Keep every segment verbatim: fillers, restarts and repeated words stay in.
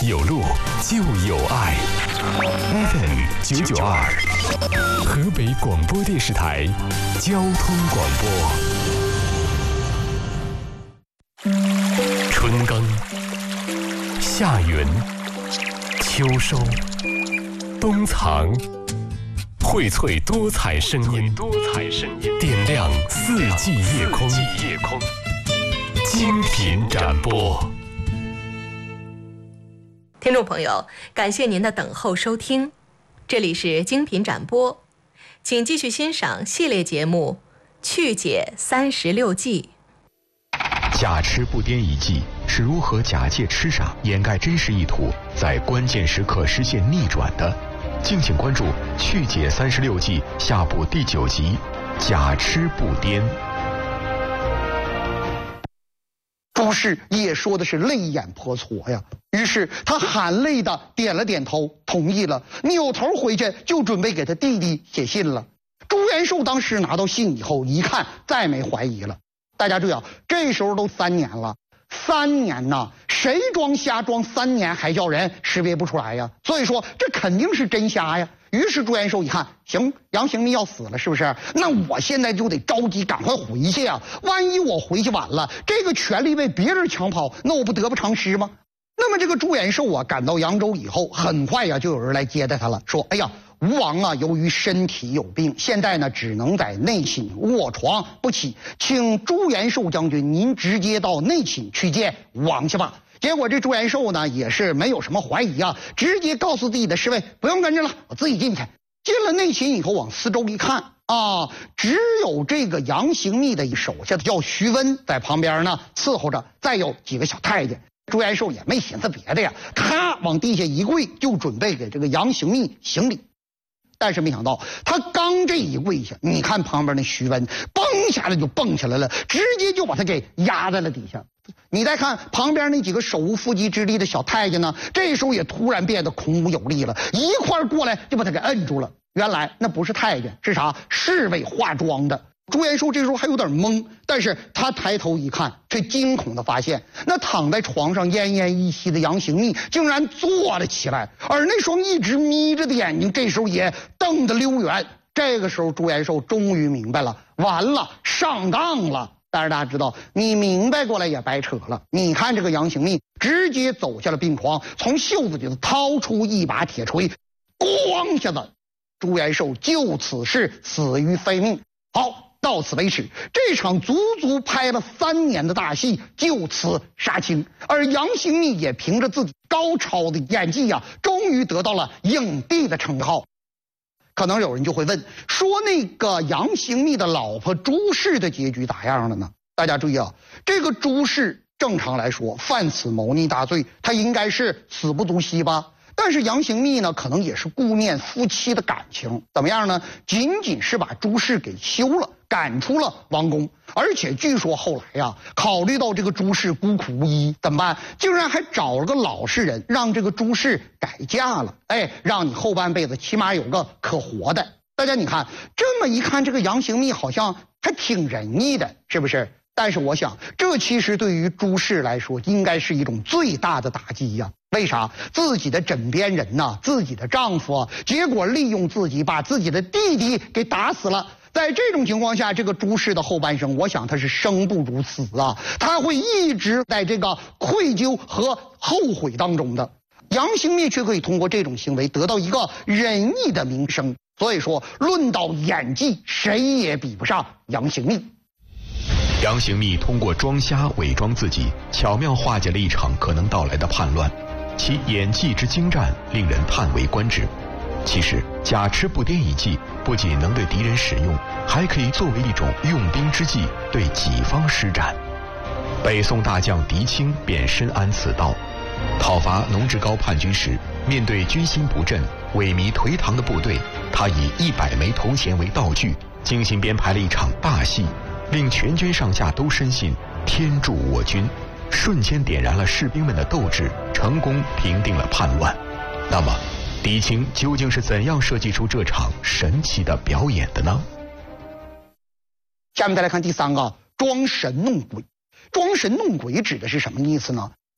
有路就有爱 ，F M 九九二，河北广播电视台交通广播。春耕、夏耘、秋收、冬藏，荟萃多彩声音，多彩声音，点亮四季夜空，夜空，精品展播。 听众朋友，感谢您的等候收听，这里是精品展播，请继续欣赏系列节目《去解三十六计》。 假痴不颠一计是如何假借痴傻掩盖真实意图，在关键时刻实现逆转的？敬请关注《去解三十六计》下部第九集《假痴不颠》。 朱氏也说的是泪眼婆娑呀，于是他含泪的点了点头，同意了，扭头回去就准备给他弟弟写信了。朱元寿当时拿到信以后一看，再没怀疑了。大家注意啊，这时候都三年了，三年呐，谁装瞎装三年还叫人识别不出来呀？所以说这肯定是真瞎呀。于是朱元寿一看，行，杨行密要死了，是不是？那我现在就得着急赶快回去呀！万一我回去晚了，这个权力被别人抢跑，那我不得不偿失吗？那么这个朱元寿啊，赶到扬州以后，很快呀就有人来接待他了，说：“哎呀，吴王啊，由于身体有病，现在呢只能在内寝卧床不起，请朱元寿将军您直接到内寝去见王去吧。”结果这朱元寿呢也是没有什么怀疑啊，直接告诉自己的侍卫不用跟着了，我自己进去。进了内寝以后，往四周一看啊，只有这个杨行密的手下的叫徐温在旁边呢伺候着，再有几个小太监。朱元寿也没寻思别的呀，他往地下一跪，就准备给这个杨行密行礼。但是没想到他刚这一跪下，你看旁边那徐温蹦下来就蹦起来了，直接就把他给压在了底下。你再看旁边那几个手无缚鸡之力的小太监呢，这时候也突然变得孔武有力了，一块过来就把他给摁住了。原来那不是太监，是啥？侍卫化妆的。朱元寿这时候还有点懵，但是他抬头一看，却惊恐地发现那躺在床上奄奄一息的杨行密竟然坐了起来，而那双一直眯着的眼睛这时候也瞪得溜圆。这个时候朱元寿终于明白了，完了，上当了。但是大家知道，你明白过来也白扯了。你看这个杨行密直接走下了病床，从袖子里头掏出一把铁锤，咣下子，朱元寿就此事死于非命。好，到此为止，这场足足拍了三年的大戏就此杀青，而杨行密也凭着自己高超的演技呀、啊，终于得到了影帝的称号。可能有人就会问，说那个杨行密的老婆朱氏的结局咋样了呢？大家注意啊，这个朱氏正常来说犯此谋逆大罪，他应该是死不足惜吧。但是杨行密呢，可能也是顾念夫妻的感情，怎么样呢？仅仅是把朱氏给休了，赶出了王宫。而且据说后来呀、啊，考虑到这个朱氏孤苦无依，怎么办？竟然还找了个老实人，让这个朱氏改嫁了。哎，让你后半辈子起码有个可活的。大家你看，这么一看，这个杨行密好像还挺仁义的，是不是？但是我想，这其实对于朱氏来说，应该是一种最大的打击呀。为啥？自己的枕边人呐、啊，自己的丈夫啊，结果利用自己把自己的弟弟给打死了。在这种情况下，这个朱氏的后半生，我想他是生不如死啊，他会一直在这个愧疚和后悔当中的。杨行密却可以通过这种行为得到一个仁义的名声。所以说，论到演技，谁也比不上杨行密。 杨行密通过装瞎伪装自己，巧妙化解了一场可能到来的叛乱，其演技之精湛令人叹为观止。其实假痴不颠一计不仅能对敌人使用，还可以作为一种用兵之计对己方施展。北宋大将狄青便深谙此道，讨伐农志高叛军时，面对军心不振、萎靡颓唐的部队，他以一百枚头衔为道具，精心编排了一场大戏，令全军上下都深信天助我军，瞬间点燃了士兵们的斗志，成功平定了叛乱。那么狄青究竟是怎样设计出这场神奇的表演的呢？ 下面再来看第三个，装神弄鬼。装神弄鬼指的是什么意思呢？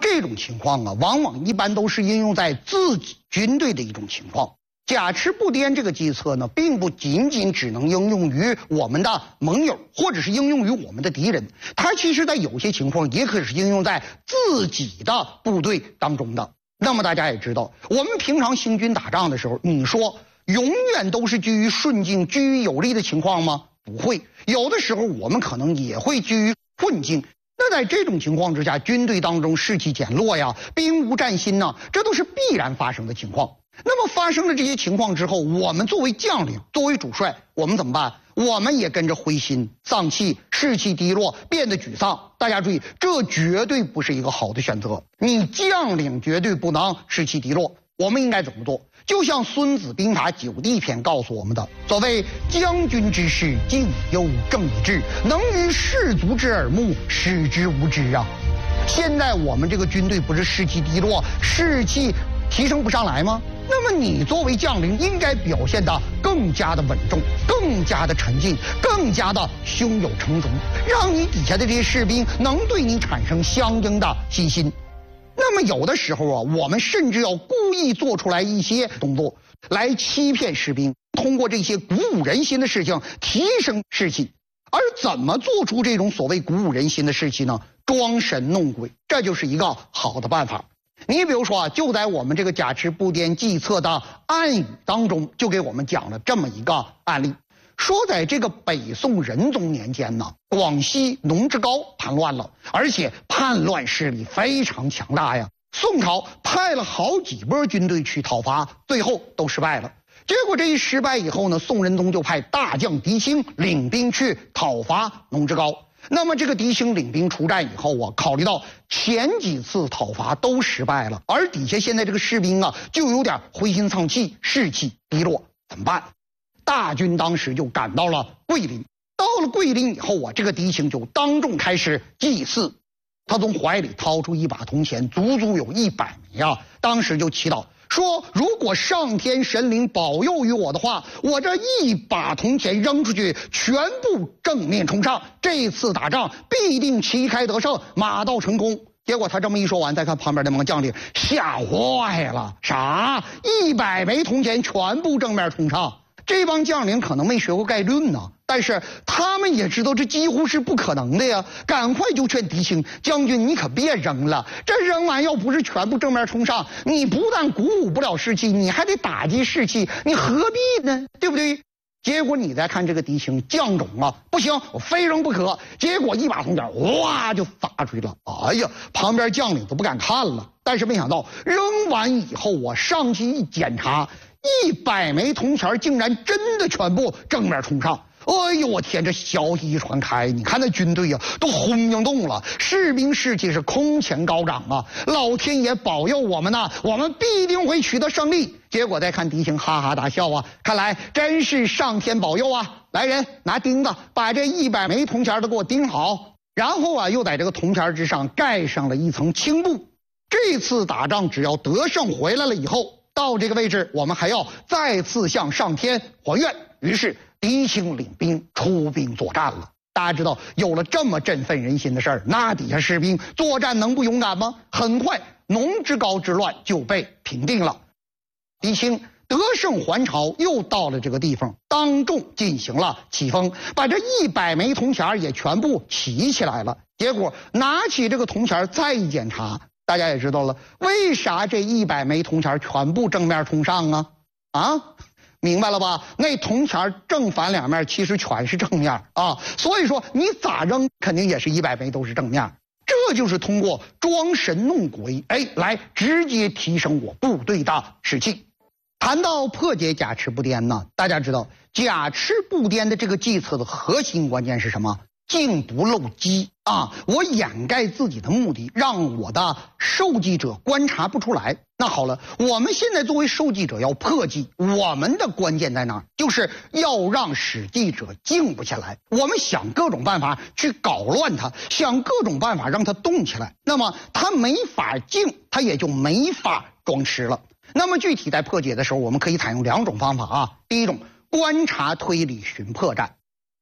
这种情况啊，往往一般都是应用在自己军队的一种情况。假持不颠这个计策呢，并不仅仅只能应用于我们的盟友，或者是应用于我们的敌人，它其实在有些情况也可是应用在自己的部队当中的。那么大家也知道，我们平常行军打仗的时候，你说永远都是居于顺境、居于有利的情况吗？不会，有的时候我们可能也会居于困境。那在这种情况之下，军队当中士气减弱呀，兵无战心呐，这都是必然发生的情况。那么发生了这些情况之后，我们作为将领，作为主帅，我们怎么办？我们也跟着灰心丧气，士气低落，变得沮丧。大家注意，这绝对不是一个好的选择。你将领绝对不能士气低落。我们应该怎么做？就像《孙子兵法·九地篇》告诉我们的，所谓将军之事，敬忧正以治，能于士卒之耳目，使之无知啊。现在我们这个军队不是士气低落，士气提升不上来吗？那么你作为将领，应该表现得更加的稳重，更加的沉静，更加的胸有成竹，让你底下的这些士兵能对你产生相应的信心。那么有的时候啊，我们甚至要故意做出来一些动作，来欺骗士兵，通过这些鼓舞人心的事情提升士气。而怎么做出这种所谓鼓舞人心的士气呢？装神弄鬼，这就是一个好的办法。你比如说啊，就在我们这个假持不颠计策的暗语当中，就给我们讲了这么一个案例，说在这个北宋仁宗年间呢，广西农之高叛乱了，而且叛乱势力非常强大呀。宋朝派了好几波军队去讨伐，最后都失败了。结果这一失败以后呢，宋仁宗就派大将狄青领兵去讨伐农之高。那么这个狄青领兵出战以后啊，考虑到前几次讨伐都失败了，而底下现在这个士兵啊就有点灰心丧气，士气低落，怎么办？大军当时就赶到了桂林。到了桂林以后啊，这个狄青就当众开始祭祀，他从怀里掏出一把铜钱，足足有一百枚啊，当时就祈祷说，如果上天神灵保佑于我的话，我这一把铜钱扔出去，全部正面冲上，这次打仗必定旗开得胜，马到成功。结果他这么一说完，再看旁边那帮将领，吓坏了，啥？一百枚铜钱全部正面冲上？这帮将领可能没学过概论呢，但是他们也知道这几乎是不可能的呀。赶快就劝狄青将军，你可别扔了，这扔完要不是全部正面冲上，你不但鼓舞不了士气，你还得打击士气，你何必呢？对不对？结果你再看这个狄青将种啊，不行，我非扔不可。结果一把铜钱哇就撒出去了，哎呀，旁边将领都不敢看了。但是没想到扔完以后啊，上去一检查，一百枚铜钱竟然真的全部正面冲上。哎呦我天，这消息一传开，你看那军队呀、啊、都轰应动了，士兵士气是空前高涨啊！老天爷保佑我们呐、啊，我们必定会取得胜利。结果再看狄青哈哈大笑啊，看来真是上天保佑啊！来人，拿钉子把这一百枚铜钱都给我钉好，然后啊又在这个铜钱之上盖上了一层青布。这次打仗只要得胜回来了以后，到这个位置我们还要再次向上天还愿。于是狄青领兵出兵作战了。大家知道，有了这么振奋人心的事儿，那底下士兵作战能不勇敢吗？很快农之高之乱就被平定了，狄青得胜还朝，又到了这个地方，当众进行了起封，把这一百枚铜钱也全部起起来了。结果拿起这个铜钱再一检查，大家也知道了，为啥这一百枚铜钱全部正面冲上啊？啊？明白了吧？那铜钱正反两面其实全是正面啊，所以说你咋扔肯定也是一百枚都是正面。这就是通过装神弄鬼，哎，来直接提升我部队的士气。谈到破解假持不颠呢，大家知道假持不颠的这个计策的核心关键是什么？镜不露机啊！我掩盖自己的目的，让我的受记者观察不出来。那好了，我们现在作为受记者要破记，我们的关键在哪儿？就是要让使记者静不下来。我们想各种办法去搞乱他，想各种办法让他动起来。那么他没法静，他也就没法装痴了。那么具体在破解的时候，我们可以采用两种方法啊。第一种，观察推理寻破战。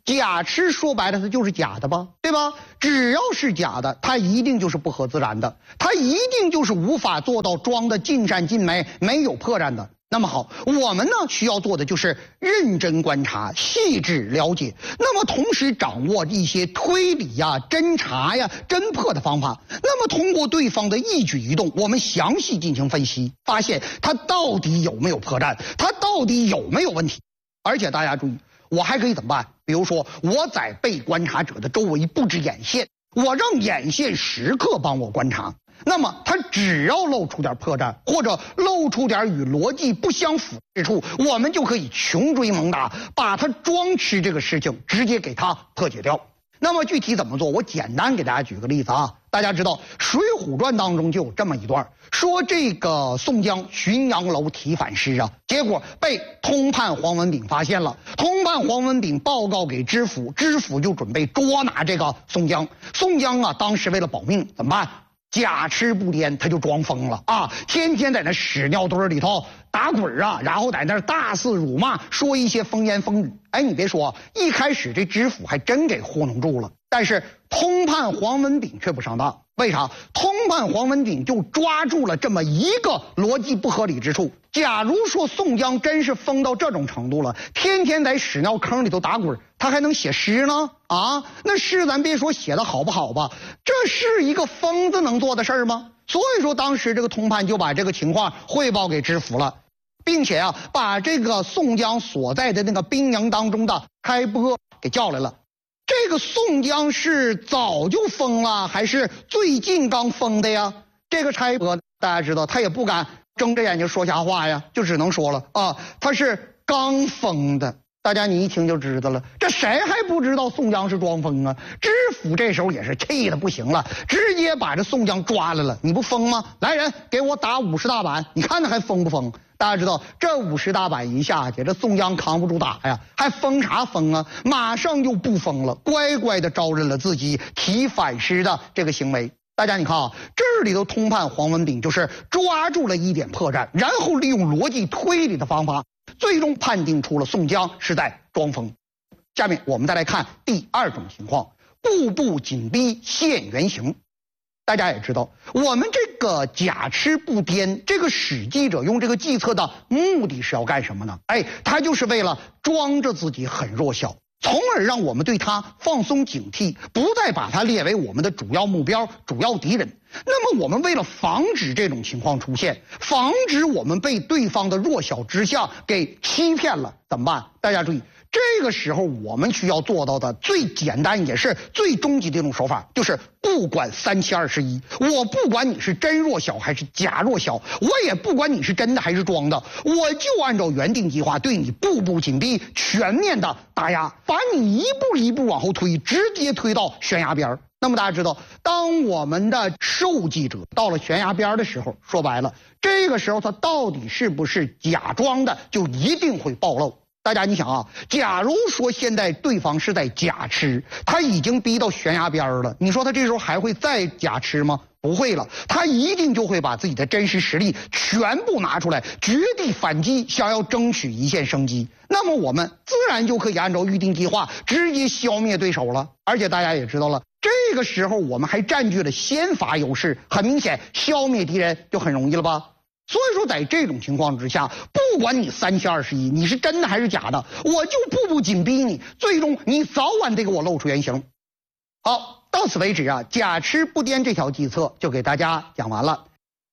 假吃说白了它就是假的吧，对吧？只要是假的，它一定就是不合自然的，它一定就是无法做到装的尽善尽美，没有破绽的。那么好，我们呢需要做的就是认真观察、细致了解，那么同时掌握一些推理呀、侦查呀、侦破的方法。那么通过对方的一举一动，我们详细进行分析，发现他到底有没有破绽，他到底有没有问题。而且大家注意，我还可以怎么办？比如说，我在被观察者的周围布置眼线，我让眼线时刻帮我观察。那么他只要露出点破绽，或者露出点与逻辑不相符之处，我们就可以穷追猛打，把他装吃这个事情直接给他破解掉。那么具体怎么做？我简单给大家举个例子啊。大家知道《水浒传》当中就有这么一段，说这个宋江浔阳楼提反诗啊，结果被通判黄文炳发现了。通判黄文炳报告给知府，知府就准备捉拿这个宋江。宋江啊，当时为了保命怎么办？假吃不颠，他就装疯了啊！天天在那屎尿堆里头打滚啊，然后在那大肆辱骂，说一些风言风语。哎，你别说，一开始这知府还真给糊弄住了。但是通判黄文炳却不上当，为啥？通判黄文炳就抓住了这么一个逻辑不合理之处。假如说宋江真是疯到这种程度了，天天在屎尿坑里头打滚，他还能写诗呢？啊，那诗咱别说写的好不好吧，这是一个疯子能做的事儿吗？所以说当时这个通判就把这个情况汇报给知府了，并且啊，把这个宋江所在的那个兵营当中的差拨给叫来了。这个宋江是早就疯了，还是最近刚疯的呀？这个差拨大家知道，他也不敢睁着眼睛说瞎话呀，就只能说了啊，他是刚疯的。大家你一听就知道了，这谁还不知道宋江是装疯啊？知府这时候也是气得不行了，直接把这宋江抓来了。你不疯吗？来人，给我打五十大板，你看他还疯不疯？大家知道，这五十大板一下去，这宋江扛不住打呀，还疯啥疯啊？马上就不疯了，乖乖的招认了自己提反诗的这个行为。大家你看啊，这里头通判黄文炳就是抓住了一点破绽，然后利用逻辑推理的方法，最终判定出了宋江是在装疯。下面我们再来看第二种情况，步步紧逼现原形。大家也知道，我们这个假吃不颠，这个使记者用这个计策的目的是要干什么呢？哎，他就是为了装着自己很弱小，从而让我们对他放松警惕，不再把他列为我们的主要目标、主要敌人。那么我们为了防止这种情况出现，防止我们被对方的弱小之下给欺骗了，怎么办？大家注意，这个时候我们需要做到的最简单也是最终极的一种手法，就是不管三七二十一，我不管你是真弱小还是假弱小，我也不管你是真的还是装的，我就按照原定计划对你步步紧逼，全面的打压，把你一步一步往后推，直接推到悬崖边。那么大家知道，当我们的受记者到了悬崖边的时候，说白了，这个时候他到底是不是假装的，就一定会暴露。大家你想啊，假如说现在对方是在假吃，他已经逼到悬崖边了，你说他这时候还会再假吃吗？不会了，他一定就会把自己的真实实力全部拿出来，绝地反击，想要争取一线生机。那么我们自然就可以按照预定计划直接消灭对手了。而且大家也知道了，这个时候我们还占据了先发优势，很明显消灭敌人就很容易了吧。所以说在这种情况之下，不管你三七二十一，你是真的还是假的，我就步步紧逼你，最终你早晚得给我露出原形。好，到此为止啊，假吃不颠这条计策就给大家讲完了。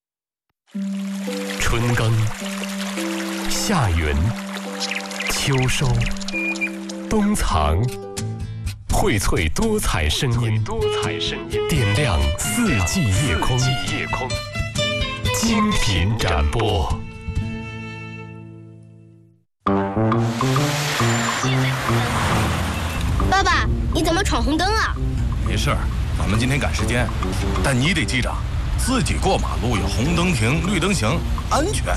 春耕、夏耘、秋收、冬藏，荟萃多彩声音，多彩声音，点亮四季夜空，夜空，精品展播。 爸爸，你怎么闯红灯啊？ 没事儿，咱们今天赶时间，但你得记着，自己过马路要红灯停，绿灯行，安全。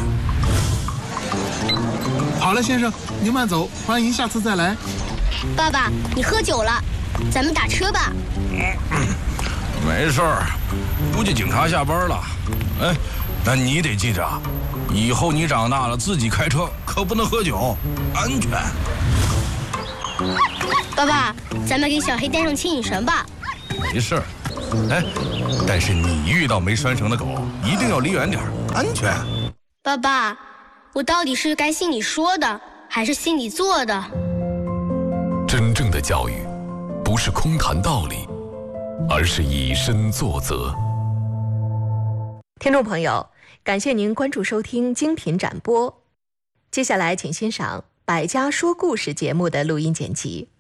好了，先生，您慢走，欢迎下次再来。 爸爸，你喝酒了，咱们打车吧。 嗯、没事儿，估计警察下班了。哎，那你得记着，以后你长大了自己开车可不能喝酒，安全。 爸爸，咱们给小黑带上牵引绳吧。 没事儿。哎，但是你遇到没拴绳的狗，一定要离远点，安全。 爸爸，我到底是该信你说的，还是信你做的？ 真正的教育，不是空谈道理，而是以身作则。 听众朋友，感谢您关注收听精品展播。接下来，请欣赏《百家说故事》节目的录音剪辑。